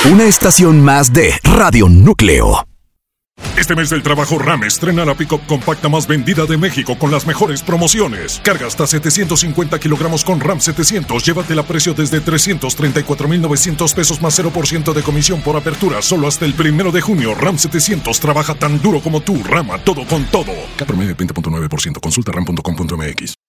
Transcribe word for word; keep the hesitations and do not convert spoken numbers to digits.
Una estación más de Radio Núcleo. Este mes del trabajo, RAM estrena la pick-up compacta más vendida de México con las mejores promociones. Carga hasta setecientos cincuenta kilogramos con RAM setecientos. Llévatela a precio desde trescientos treinta y cuatro mil novecientos pesos más cero por ciento de comisión por apertura. Solo hasta el primero de junio. RAM setecientos trabaja tan duro como tú. RAM a todo con todo. K promedio veinte punto nueve por ciento. Consulta ram punto com punto m x.